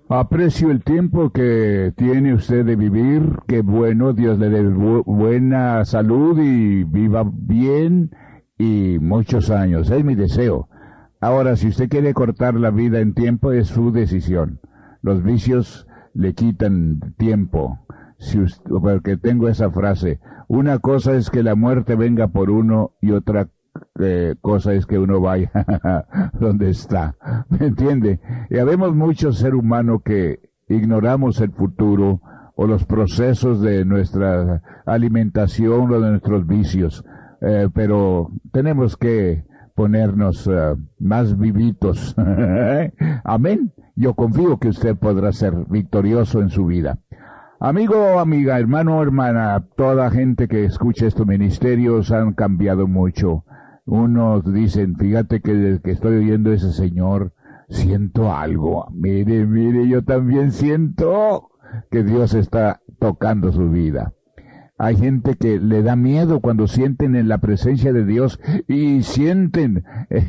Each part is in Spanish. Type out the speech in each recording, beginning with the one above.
Aprecio el tiempo que tiene usted de vivir. Qué bueno, Dios le dé buena salud y viva bien y muchos años. Es mi deseo. Ahora, si usted quiere cortar la vida en tiempo, es su decisión. Los vicios le quitan tiempo. Porque tengo esa frase. Una cosa es que la muerte venga por uno y otra cosa es que uno vaya donde está. ¿Me entiende? Y habemos muchos seres humanos que ignoramos el futuro o los procesos de nuestra alimentación o de nuestros vicios. Pero tenemos que ponernos más vivitos. Amén. Yo confío que usted podrá ser victorioso en su vida. Amigo, amiga, hermano, hermana, toda gente que escucha estos ministerios han cambiado mucho. Unos dicen, fíjate que desde que estoy oyendo a ese señor, siento algo. Mire, yo también siento que Dios está tocando su vida. Hay gente que le da miedo cuando sienten en la presencia de Dios y sienten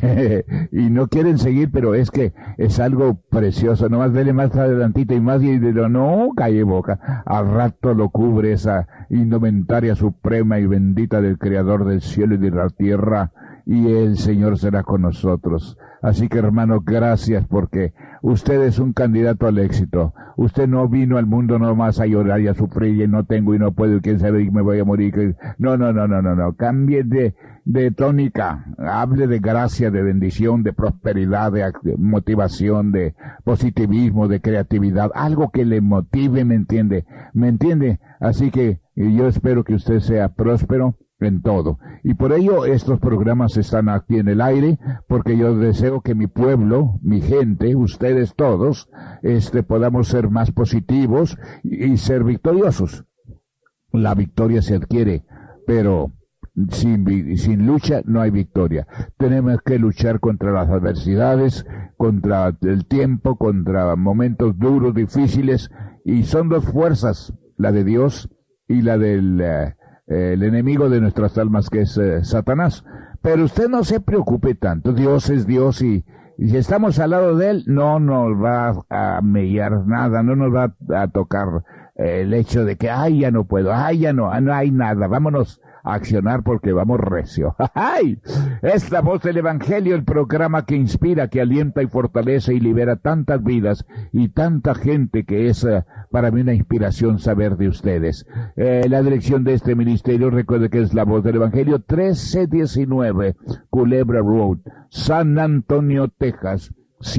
y no quieren seguir, pero es que es algo precioso. Nomás dele más adelantito y más y no, calle boca. Al rato lo cubre esa indumentaria suprema y bendita del Creador del cielo y de la tierra, y el Señor será con nosotros. Así que, hermano, gracias, porque usted es un candidato al éxito. Usted no vino al mundo nomás a llorar y a sufrir y no tengo y no puedo y quién sabe y me voy a morir. No. Cambie de tónica. Hable de gracia, de bendición, de prosperidad, de motivación, de positivismo, de creatividad. Algo que le motive, ¿me entiende? ¿Me entiende? Así que yo espero que usted sea próspero en todo. Y por ello estos programas están aquí en el aire, porque yo deseo que mi pueblo, mi gente, ustedes todos, podamos ser más positivos y ser victoriosos. La victoria se adquiere, pero sin lucha no hay victoria. Tenemos que luchar contra las adversidades, contra el tiempo, contra momentos duros, difíciles, y son dos fuerzas, la de Dios y la del el enemigo de nuestras almas, que es Satanás. Pero usted no se preocupe tanto. Dios es Dios y si estamos al lado de Él, no nos va a mellar nada, no nos va a tocar el hecho de que, ya no puedo, ya no hay nada, vámonos a accionar porque vamos recio. ¡Ay! Es la voz del Evangelio, el programa que inspira, que alienta y fortalece y libera tantas vidas y tanta gente, que es para mí una inspiración saber de ustedes. La dirección de este ministerio, recuerde que es la voz del Evangelio, 1319 Culebra Road, San Antonio, Texas,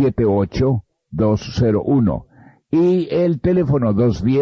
78201. Y el teléfono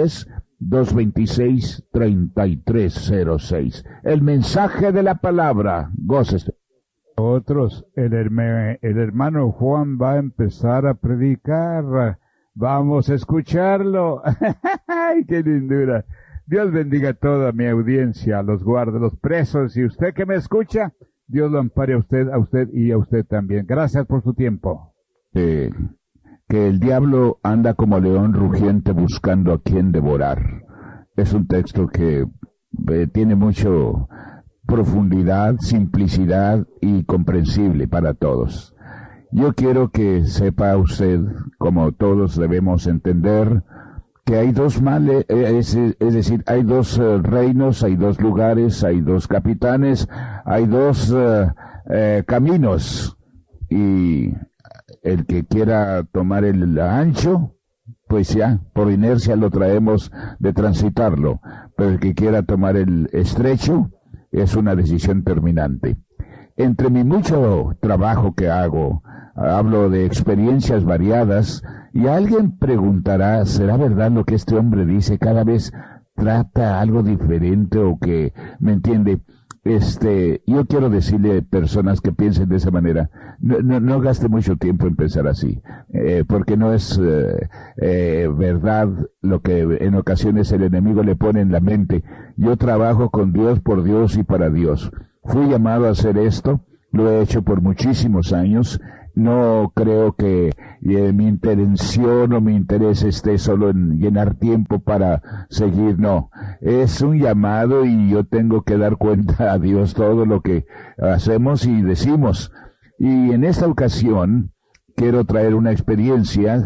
210-226-3306. El mensaje de la palabra. Gócese. Otros, el hermano Juan va a empezar a predicar. Vamos a escucharlo. ¡Ay, qué lindura! Dios bendiga a toda mi audiencia, los guarde, los presos, y usted que me escucha, Dios lo ampare a usted y a usted también. Gracias por su tiempo. Que el diablo anda como león rugiente buscando a quien devorar. Es un texto que tiene mucho profundidad, simplicidad y comprensible para todos. Yo quiero que sepa usted, como todos debemos entender, que hay dos males, es decir, hay dos reinos, hay dos lugares, hay dos capitanes, hay dos caminos, y el que quiera tomar el ancho, pues ya, por inercia lo traemos de transitarlo, pero el que quiera tomar el estrecho es una decisión terminante. Entre mi mucho trabajo que hago, hablo de experiencias variadas, y alguien preguntará, ¿será verdad lo que este hombre dice? Cada vez trata algo diferente, o que, ¿me entiende? Yo quiero decirle a personas que piensen de esa manera, no gaste mucho tiempo en pensar así, porque no es verdad lo que en ocasiones el enemigo le pone en la mente. Yo trabajo con Dios, por Dios y para Dios. Fui llamado a hacer esto, lo he hecho por muchísimos años. No creo que mi intención o mi interés esté solo en llenar tiempo para seguir, no. Es un llamado y yo tengo que dar cuenta a Dios todo lo que hacemos y decimos. Y en esta ocasión quiero traer una experiencia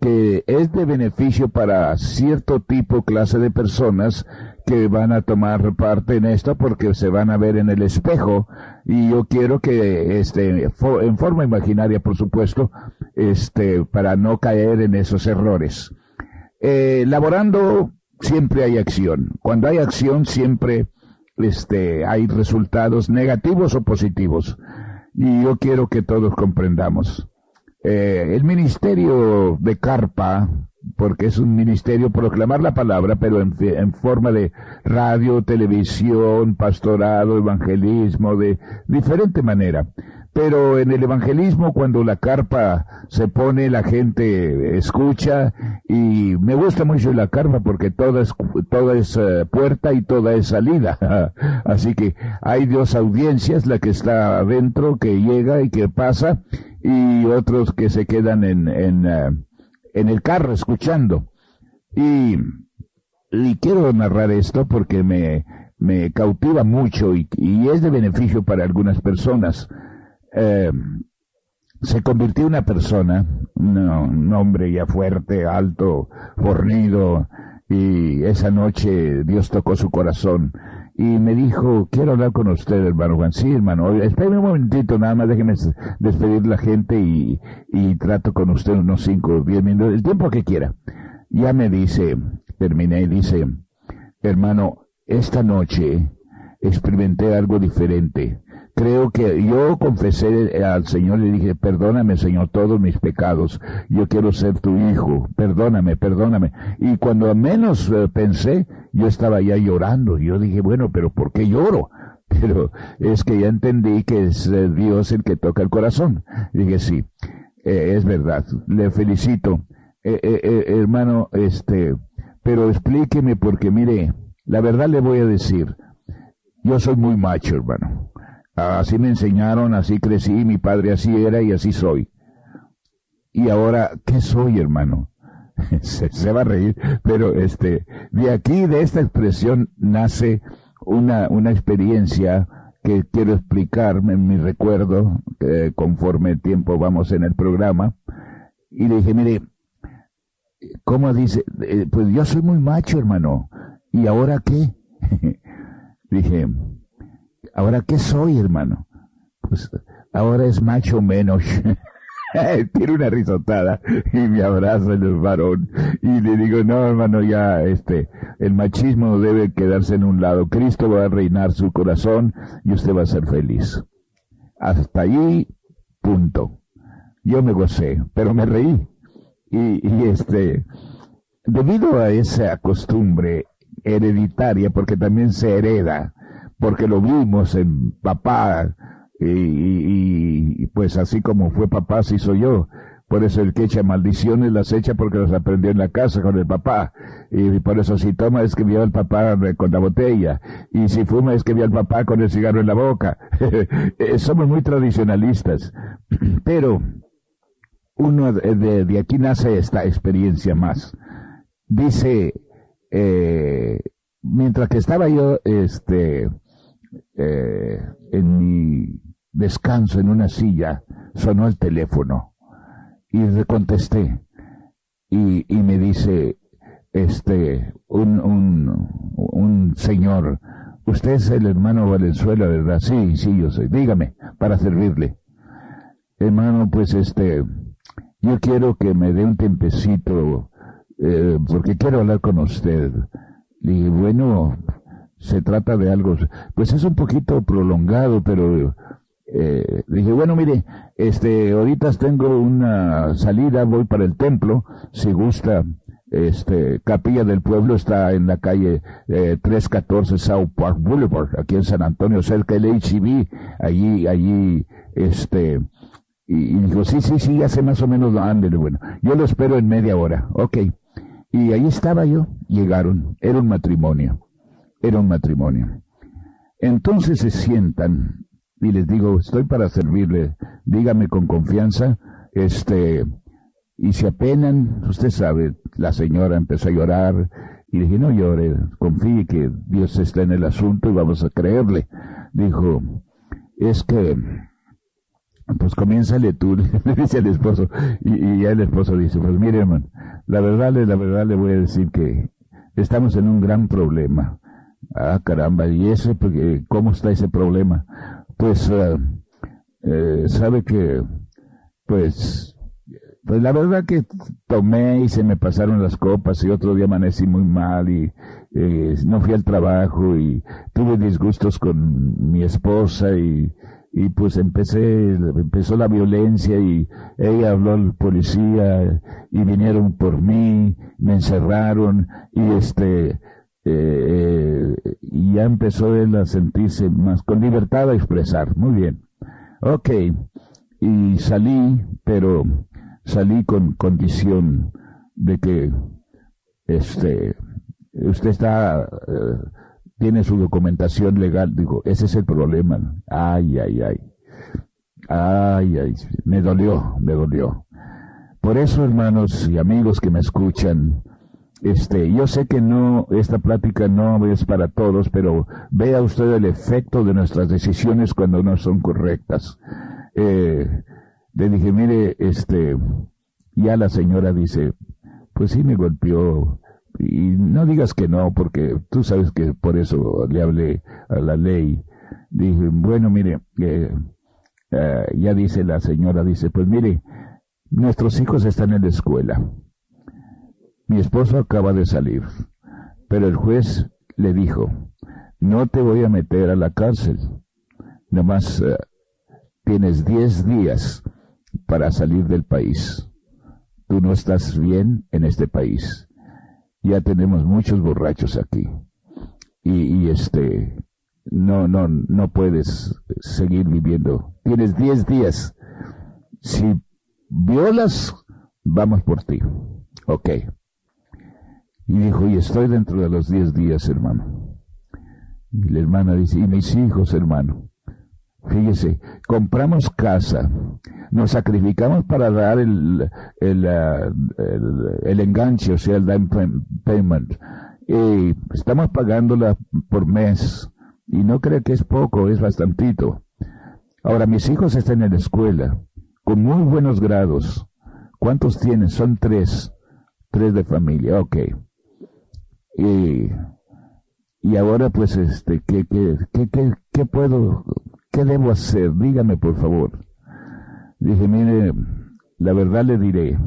que es de beneficio para cierto tipo, clase de personas que van a tomar parte en esto porque se van a ver en el espejo, y yo quiero que en forma imaginaria, por supuesto, para no caer en esos errores. Laborando siempre hay acción. Cuando hay acción siempre hay resultados negativos o positivos, y yo quiero que todos comprendamos. El ministerio de carpa, porque es un ministerio proclamar la palabra, pero en forma de radio, televisión, pastorado, evangelismo, de diferente manera. Pero en el evangelismo, cuando la carpa se pone, la gente escucha, y me gusta mucho la carpa porque toda es puerta y toda es salida. Así que hay dos audiencias, la que está adentro, que llega y que pasa, y otros que se quedan en el carro escuchando. Y quiero narrar esto porque me cautiva mucho y es de beneficio para algunas personas. Se convirtió una persona, un hombre ya fuerte, alto, fornido, y esa noche Dios tocó su corazón y me dijo: quiero hablar con usted, hermano Juan. Sí, hermano, espérame un momentito, nada más déjeme despedir la gente y trato con usted unos 5 o 10 minutos, el tiempo que quiera. Ya me dice, terminé y dice: hermano, esta noche experimenté algo diferente. Creo que yo confesé al Señor, le dije: perdóname, Señor, todos mis pecados. Yo quiero ser tu hijo. Perdóname, perdóname. Y cuando menos pensé, yo estaba ya llorando. Yo dije: bueno, pero ¿por qué lloro? Pero es que ya entendí que es Dios el que toca el corazón. Dije: sí, es verdad. Le felicito. Hermano, pero explíqueme, porque mire, la verdad le voy a decir, yo soy muy macho, hermano. Así me enseñaron, así crecí, mi padre así era y así soy. Y ahora, ¿qué soy, hermano? se va a reír, pero de aquí, de esta expresión, nace una experiencia que quiero explicar en mi recuerdo, conforme el tiempo vamos en el programa. Y le dije: mire, ¿cómo dice? Pues yo soy muy macho, hermano. ¿Y ahora qué? Dije: ¿ahora qué soy, hermano? Pues ahora es macho menos. Tiene una risotada y me abraza el varón y le digo: no, hermano, ya el machismo debe quedarse en un lado. Cristo va a reinar su corazón y usted va a ser feliz. Hasta allí, punto. Yo me gocé, pero me reí. Y debido a esa costumbre hereditaria, porque también se hereda, porque lo vimos en papá, y pues así como fue papá, así soy yo. Por eso el que echa maldiciones las echa porque las aprendió en la casa con el papá. Y por eso si toma es que vio al papá con la botella. Y si fuma es que vio al papá con el cigarro en la boca. Somos muy tradicionalistas. Pero uno de aquí nace esta experiencia más. Dice, mientras que estaba yo en mi descanso en una silla, sonó el teléfono y le contesté y me dice un señor: usted es el hermano Valenzuela, ¿verdad? Sí, yo soy. Dígame, para servirle. Hermano, pues yo quiero que me dé un tiempecito, porque quiero hablar con usted. Le dije: bueno, se trata de algo, pues es un poquito prolongado, pero dije: bueno, mire, ahorita tengo una salida, voy para el templo, si gusta, Capilla del Pueblo está en la calle 314 South Park Boulevard, aquí en San Antonio, cerca del H-E-B, allí, y dijo: sí, ya sé más o menos, ándele, bueno, yo lo espero en media hora, ok. Y ahí estaba yo, llegaron, era un matrimonio. Entonces se sientan y les digo: estoy para servirle, dígame con confianza, y se apenan, usted sabe, la señora empezó a llorar, y dije: no llore, confíe que Dios está en el asunto y vamos a creerle. Dijo: es que, pues comiénzale tú, le dice al esposo, y ya el esposo dice: pues mire, hermano, la verdad le voy a decir que estamos en un gran problema. Ah, caramba, ¿y ese, porque, cómo está ese problema? Pues, sabe que, pues, pues la verdad que tomé y se me pasaron las copas y otro día amanecí muy mal y no fui al trabajo y tuve disgustos con mi esposa y pues empezó la violencia y ella habló al policía y vinieron por mí, me encerraron y ya empezó él a sentirse más con libertad a expresar. Muy bien. Ok. Y salí, pero salí con condición de que usted tiene su documentación legal. Digo, ese es el problema. Ay, ay, ay. Ay, ay, me dolió, me dolió. Por eso, hermanos y amigos que me escuchan, yo sé que no, esta plática no es para todos, pero vea usted el efecto de nuestras decisiones cuando no son correctas. Le dije, mire, ya la señora dice, pues sí me golpeó, y no digas que no, porque tú sabes que por eso le hablé a la ley. Dije, bueno, mire, ya dice la señora, dice, pues mire, nuestros hijos están en la escuela. Mi esposo acaba de salir, pero el juez le dijo, no te voy a meter a la cárcel, nomás tienes 10 días para salir del país. Tú no estás bien en este país. Ya tenemos muchos borrachos aquí. Y no puedes seguir viviendo. Tienes 10 días. Si violas, vamos por ti. Ok. Y dijo, y estoy dentro de los 10 días, hermano. Y la hermana dice, y mis hijos, hermano. Fíjese, compramos casa, nos sacrificamos para dar el enganche, o sea, el down payment. Y estamos pagándola por mes. Y no creo que es poco, es bastantito. Ahora, mis hijos están en la escuela, con muy buenos grados. ¿Cuántos tienen? Son 3. 3 de familia, ok. Y ahora, pues, ¿qué puedo, qué debo hacer? Dígame, por favor. Dije, mire, la verdad le diré,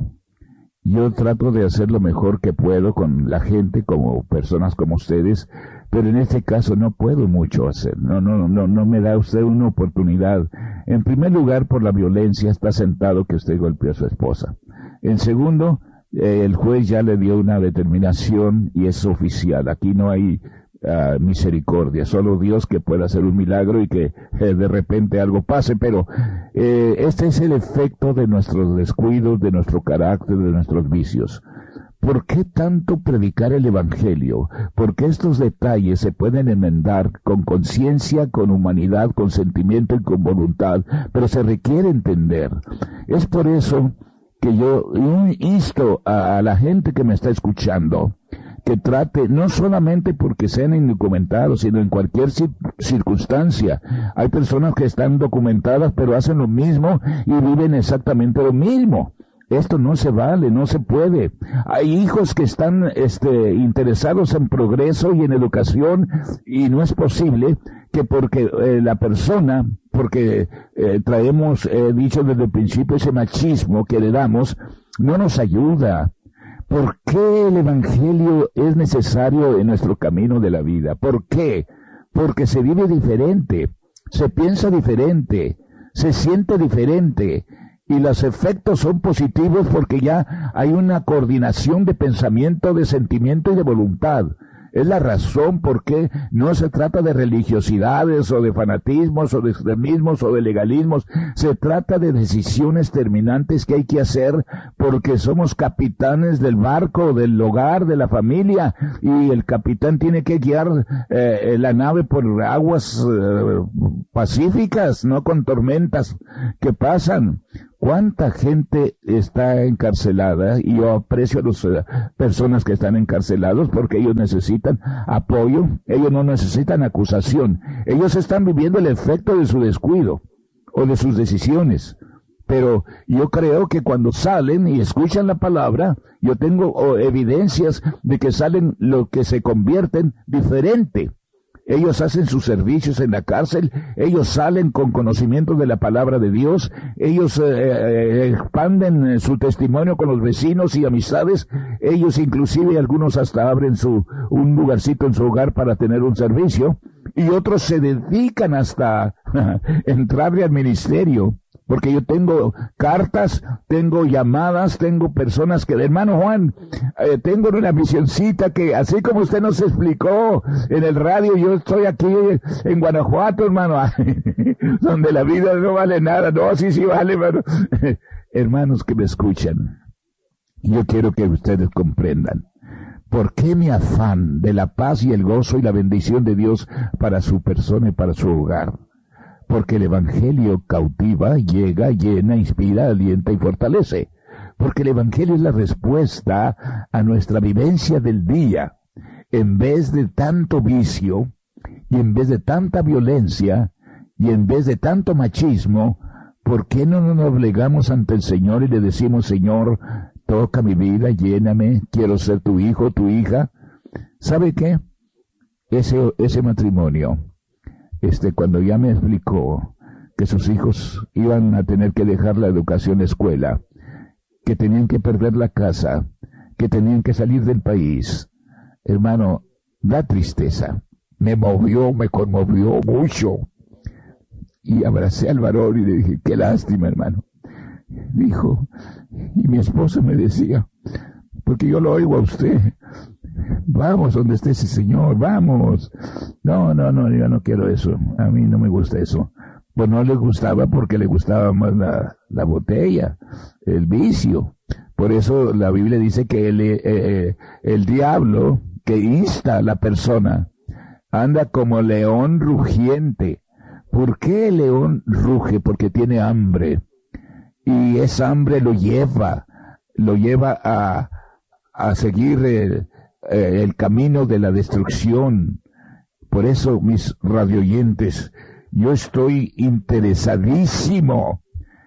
yo trato de hacer lo mejor que puedo con la gente, como personas como ustedes, pero en este caso no puedo mucho hacer. No me da usted una oportunidad. En primer lugar, por la violencia, está sentado que usted golpeó a su esposa. En segundo, el juez ya le dio una determinación y es oficial. Aquí no hay misericordia, solo Dios que puede hacer un milagro y que de repente algo pase, pero este es el efecto de nuestros descuidos, de nuestro carácter, de nuestros vicios. ¿Por qué tanto predicar el Evangelio? Porque estos detalles se pueden enmendar con conciencia, con humanidad, con sentimiento y con voluntad, pero se requiere entender. Es por eso que yo insto a la gente que me está escuchando que trate, no solamente porque sean indocumentados, sino en cualquier circunstancia. Hay personas que están documentadas pero hacen lo mismo y viven exactamente lo mismo. Esto no se vale, no se puede. Hay hijos que están interesados en progreso y en educación y no es posible que porque la persona, porque traemos, dicho desde el principio, ese machismo que le damos, no nos ayuda. ¿Por qué el Evangelio es necesario en nuestro camino de la vida? ¿Por qué? Porque se vive diferente, se piensa diferente, se siente diferente. Y los efectos son positivos porque ya hay una coordinación de pensamiento, de sentimiento y de voluntad. Es la razón por qué no se trata de religiosidades o de fanatismos o de extremismos o de legalismos. Se trata de decisiones terminantes que hay que hacer porque somos capitanes del barco, del hogar, de la familia, y el capitán tiene que guiar la nave por aguas pacíficas, no con tormentas que pasan. ¿Cuánta gente está encarcelada? Y yo aprecio a las personas que están encarcelados porque ellos necesitan apoyo, ellos no necesitan acusación. Ellos están viviendo el efecto de su descuido o de sus decisiones. pero yo creo que cuando salen y escuchan la palabra, yo tengo evidencias de que salen lo que se convierten diferente. Ellos hacen sus servicios en la cárcel, ellos salen con conocimiento de la palabra de Dios, ellos expanden su testimonio con los vecinos y amistades, ellos inclusive algunos hasta abren un lugarcito en su hogar para tener un servicio, y otros se dedican hasta entrarle al ministerio. Porque yo tengo cartas, tengo llamadas, tengo personas que, hermano Juan, tengo una misioncita que, así como usted nos explicó en el radio, yo estoy aquí en Guanajuato, hermano, donde la vida no vale nada. No, sí vale, hermano. Hermanos que me escuchan, yo quiero que ustedes comprendan. ¿Por qué mi afán de la paz y el gozo y la bendición de Dios para su persona y para su hogar? Porque el Evangelio cautiva, llega, llena, inspira, alienta y fortalece. Porque el Evangelio es la respuesta a nuestra vivencia del día. En vez de tanto vicio, y en vez de tanta violencia, y en vez de tanto machismo, ¿por qué no nos doblegamos ante el Señor y le decimos, Señor, toca mi vida, lléname, quiero ser tu hijo, tu hija? ¿Sabe qué? Ese matrimonio, cuando ya me explicó que sus hijos iban a tener que dejar la educación en la escuela, que tenían que perder la casa, que tenían que salir del país, hermano, da tristeza. Me conmovió mucho. Y abracé al varón y le dije, qué lástima, hermano. Dijo, y mi esposa me decía, porque yo lo oigo a usted, vamos donde esté ese señor, vamos. No, yo no quiero eso, a mí no me gusta eso. Pues no le gustaba porque le gustaba más la botella, el vicio. Por eso la Biblia dice que el diablo que insta a la persona anda como león rugiente. ¿Por qué el león ruge? Porque tiene hambre. Y esa hambre lo lleva a seguir el camino de la destrucción. Por eso, mis radioyentes, yo estoy interesadísimo.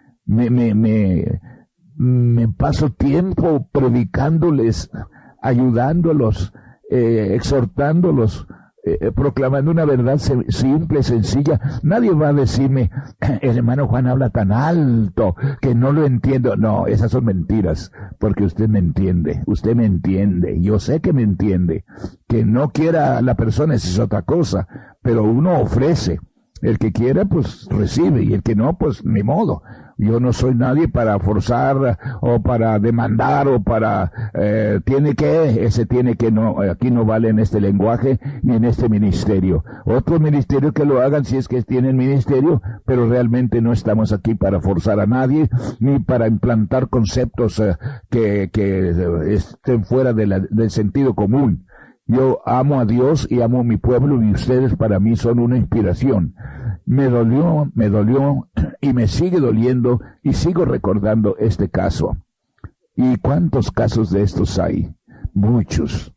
Me paso tiempo predicándoles, ayudándolos, exhortándolos, proclamando una verdad simple, sencilla. Nadie va a decirme, el hermano Juan habla tan alto que no lo entiendo. No, esas son mentiras, porque usted me entiende, yo sé que me entiende. Que no quiera la persona, esa es otra cosa, pero uno ofrece. El que quiera, pues recibe, y el que no, pues ni modo. Yo no soy nadie para forzar o para demandar o para tiene que no, aquí no vale en este lenguaje ni en este ministerio. Otros ministerios que lo hagan si es que tienen ministerio, pero realmente no estamos aquí para forzar a nadie ni para implantar conceptos que estén fuera del sentido común. Yo amo a Dios y amo a mi pueblo, y ustedes para mí son una inspiración. Me dolió y me sigue doliendo, y sigo recordando este caso. ¿Y cuántos casos de estos hay? Muchos.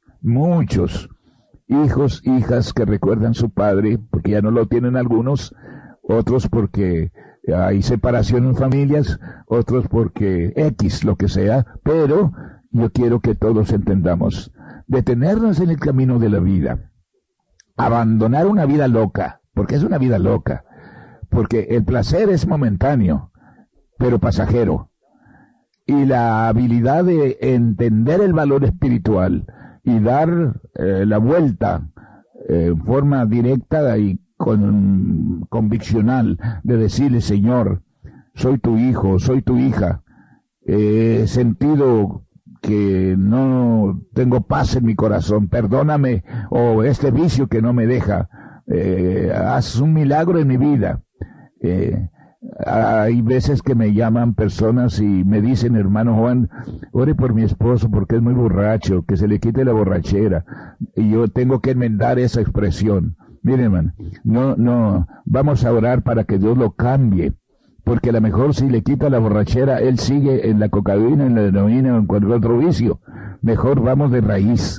Hijos, hijas que recuerdan su padre, porque ya no lo tienen algunos, otros porque hay separación en familias, otros porque lo que sea, pero yo quiero que todos entendamos. Detenernos en el camino de la vida, abandonar una vida loca, porque es una vida loca, porque el placer es momentáneo, pero pasajero, y la habilidad de entender el valor espiritual y dar la vuelta en forma directa y conviccional de decirle, Señor, soy tu hijo, soy tu hija, he sentido que no tengo paz en mi corazón, perdóname, o este vicio que no me deja, haz un milagro en mi vida. Hay veces que me llaman personas y me dicen, hermano Juan, ore por mi esposo porque es muy borracho, que se le quite la borrachera, y yo tengo que enmendar esa expresión. Miren, hermano, no, vamos a orar para que Dios lo cambie. Porque a lo mejor si le quita la borrachera, él sigue en la cocaína, en la heroína o en cualquier otro vicio. Mejor vamos de raíz.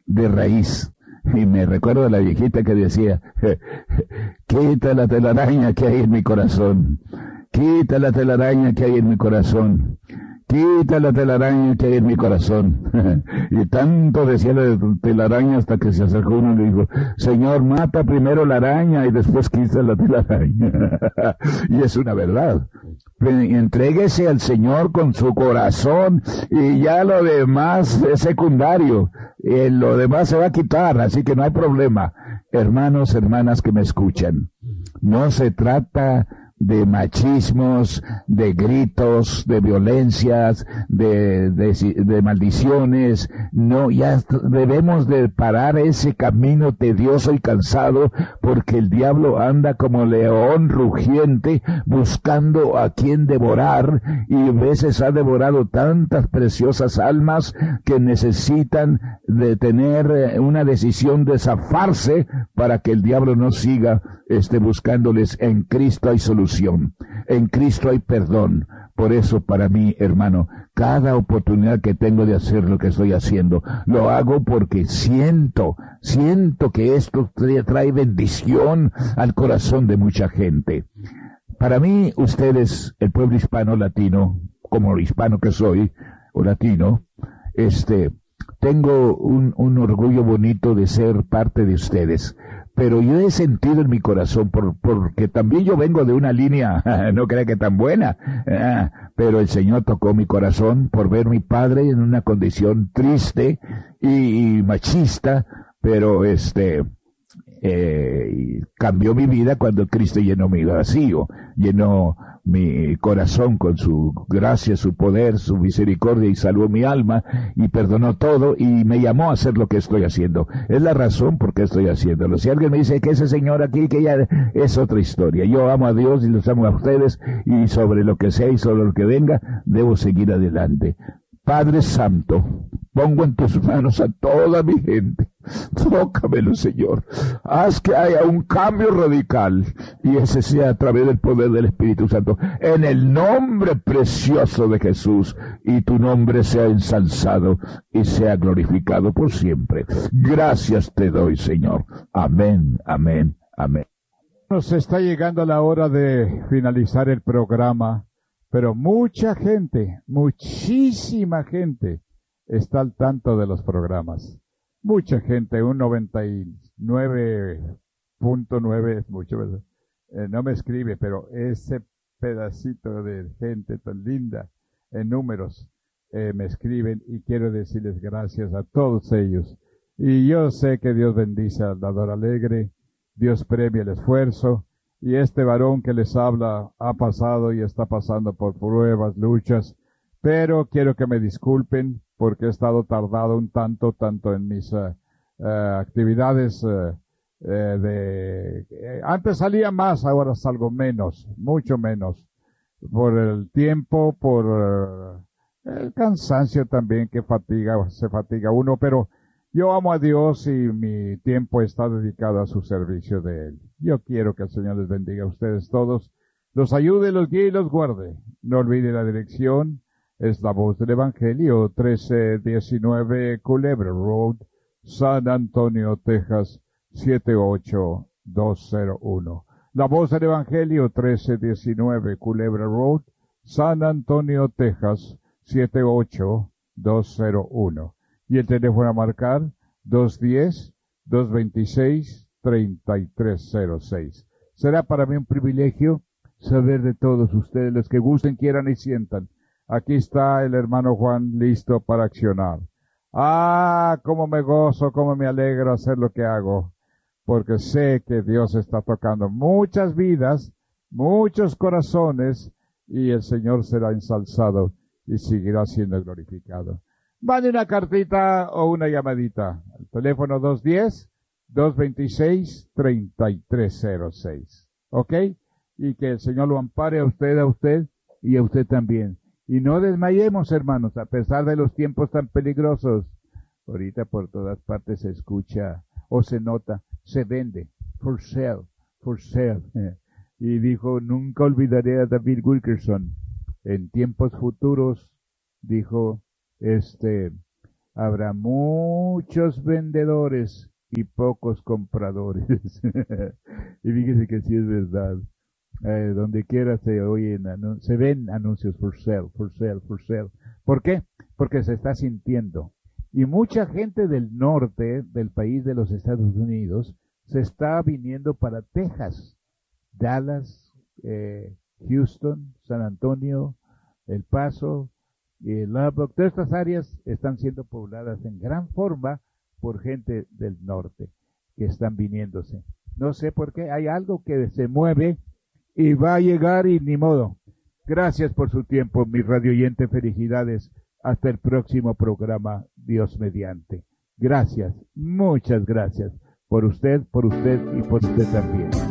Y me recuerdo de la viejita que decía, quita la telaraña que hay en mi corazón, Quita la telaraña que hay en mi corazón. Quita la telaraña que hay en mi corazón. Y tanto decía la telaraña hasta que se acercó uno y le dijo, Señor, mata primero la araña y después quita la telaraña. Y es una verdad. Entréguese al Señor con su corazón y ya lo demás es secundario. Lo demás se va a quitar, así que no hay problema. Hermanos, hermanas que me escuchan, no se trata de machismos, de gritos, de violencias, de maldiciones. No, ya debemos de parar ese camino tedioso y cansado, porque el diablo anda como león rugiente buscando a quien devorar, y a veces ha devorado tantas preciosas almas que necesitan de tener una decisión de zafarse para que el diablo no siga buscándoles. En Cristo hay solución, en Cristo hay perdón. Por eso, para mí, hermano, cada oportunidad que tengo de hacer lo que estoy haciendo, lo hago porque siento que esto trae bendición al corazón de mucha gente. Para mí, ustedes, el pueblo hispano latino, como hispano que soy, o latino, tengo un orgullo bonito de ser parte de ustedes, pero yo he sentido en mi corazón, porque también yo vengo de una línea, no crea que tan buena, pero el Señor tocó mi corazón por ver a mi padre en una condición triste y machista, pero cambió mi vida cuando Cristo llenó mi vacío, llenó mi corazón con su gracia, su poder, su misericordia, y salvó mi alma y perdonó todo y me llamó a hacer lo que estoy haciendo. Es la razón por qué estoy haciéndolo. Si alguien me dice que ese señor aquí, que ya es otra historia. Yo amo a Dios y los amo a ustedes, y sobre lo que sea y sobre lo que venga, debo seguir adelante. Padre Santo, pongo en tus manos a toda mi gente. Tócamelo, Señor. Haz que haya un cambio radical, y ese sea a través del poder del Espíritu Santo. En el nombre precioso de Jesús, y tu nombre sea ensalzado y sea glorificado por siempre. Gracias te doy, Señor. Amén, amén, amén. Nos está llegando la hora de finalizar el programa, pero mucha gente, muchísima gente está al tanto de los programas. Mucha gente, un 99.9 es mucho, ¿verdad? No me escribe, pero ese pedacito de gente tan linda en números me escriben, y quiero decirles gracias a todos ellos. Y yo sé que Dios bendice al dador alegre, Dios premia el esfuerzo, y este varón que les habla ha pasado y está pasando por pruebas, luchas, pero quiero que me disculpen porque he estado tardado un tanto en mis actividades. Antes salía más, ahora salgo menos, mucho menos, por el tiempo, por el cansancio también que se fatiga uno, pero yo amo a Dios y mi tiempo está dedicado a su servicio de Él. Yo quiero que el Señor les bendiga a ustedes todos, los ayude, los guíe y los guarde. No olvide la dirección, es La Voz del Evangelio, 1319 Culebra Road, San Antonio, Texas, 78201. La Voz del Evangelio, 1319 Culebra Road, San Antonio, Texas, 78201. Y el teléfono a marcar, 210-226-3306. Será para mí un privilegio saber de todos ustedes, los que gusten, quieran y sientan. Aquí está el hermano Juan listo para accionar. Cómo me gozo, cómo me alegro hacer lo que hago, porque sé que Dios está tocando muchas vidas, muchos corazones, y el Señor será ensalzado y seguirá siendo glorificado. Mande una cartita o una llamadita al teléfono 210-226-3306. ¿Ok? Y que el Señor lo ampare a usted y a usted también. Y no desmayemos, hermanos, a pesar de los tiempos tan peligrosos. Ahorita por todas partes se escucha o se nota, se vende, for sale, for sale. Y dijo, nunca olvidaré a David Wilkerson. En tiempos futuros, dijo, habrá muchos vendedores y pocos compradores. Y fíjese que sí es verdad. donde quiera se oyen, se ven anuncios for sale, for sale, for sale. ¿Por qué? Porque se está sintiendo. Y mucha gente del norte del país de los Estados Unidos se está viniendo para Texas, Dallas, Houston, San Antonio, El Paso, Lubbock. Todas estas áreas están siendo pobladas en gran forma por gente del norte que están viniéndose. No sé por qué, hay algo que se mueve y va a llegar y ni modo. Gracias por su tiempo, mi radio oyente. Felicidades. Hasta el próximo programa, Dios mediante. Gracias, muchas gracias por usted y por usted también.